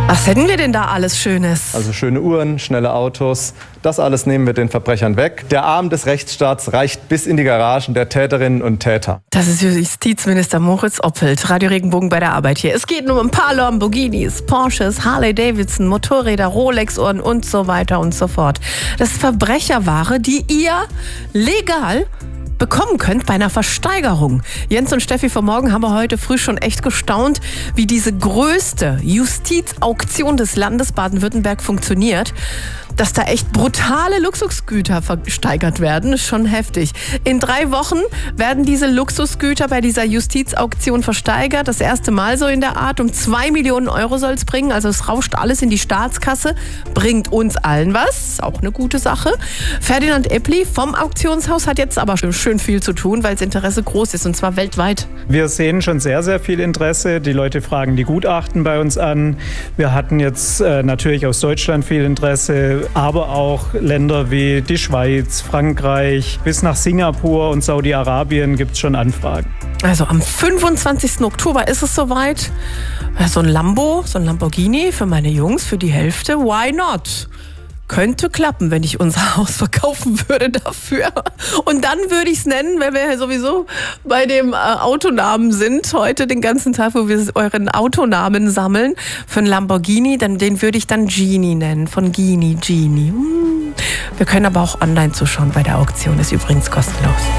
Was hätten wir denn da alles Schönes? Also schöne Uhren, schnelle Autos, das alles nehmen wir den Verbrechern weg. Der Arm des Rechtsstaats reicht bis in die Garagen der Täterinnen und Täter. Das ist Justizminister Moritz Oppelt, Radio Regenbogen bei der Arbeit hier. Es geht nur um ein paar Lamborghinis, Porsches, Harley-Davidson, Motorräder, Rolex-Uhren und so weiter und so fort. Das ist Verbrecherware, die ihr legal bekommen könnt bei einer Versteigerung. Jens und Steffi vom Morgen haben wir heute früh schon echt gestaunt, wie diese größte Justizauktion des Landes Baden-Württemberg funktioniert. Dass da echt brutale Luxusgüter versteigert werden, ist schon heftig. In 3 Wochen werden diese Luxusgüter bei dieser Justizauktion versteigert. Das erste Mal so in der Art. Um 2 Millionen Euro soll es bringen. Also es rauscht alles in die Staatskasse. Bringt uns allen was. Ist auch eine gute Sache. Ferdinand Eppli vom Auktionshaus hat jetzt aber schön viel zu tun, weil das Interesse groß ist. Und zwar weltweit. Wir sehen schon sehr, sehr viel Interesse. Die Leute fragen die Gutachten bei uns an. Wir hatten jetzt natürlich aus Deutschland viel Interesse, aber auch Länder wie die Schweiz, Frankreich, bis nach Singapur und Saudi-Arabien gibt es schon Anfragen. Also am 25. Oktober ist es soweit. So ein Lamborghini für meine Jungs, für die Hälfte. Why not? Könnte klappen, wenn ich unser Haus verkaufen würde dafür. Und dann würde ich es nennen, wenn wir ja sowieso bei dem Autonamen sind, heute den ganzen Tag, wo wir euren Autonamen sammeln, für einen Lamborghini, den würde ich dann Genie nennen, von Genie. Wir können aber auch online zuschauen bei der Auktion, ist übrigens kostenlos.